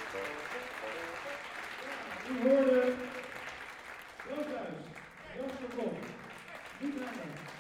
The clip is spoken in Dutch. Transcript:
U hoorde Roodhuis, Joost de Blom, niet langer.